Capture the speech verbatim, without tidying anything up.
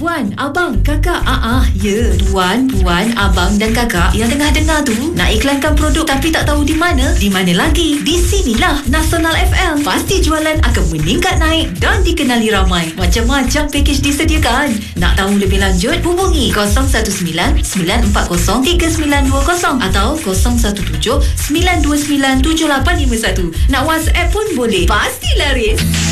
tuan, abang, kakak. Ah, ah, ya. Tuan, puan, abang dan kakak yang tengah dengar tu nak iklankan produk tapi tak tahu di mana? Di mana lagi? Di sinilah Nasional F M. Pasti jualan akan meningkat naik dan dikenali ramai. Macam-macam pakej disediakan. Nak tahu lebih lanjut? Hubungi kosong satu sembilan sembilan empat kosong tiga sembilan dua kosong atau kosong satu tujuh sembilan dua sembilan tujuh lapan lima satu. Nak WhatsApp pun boleh. Pasti laris.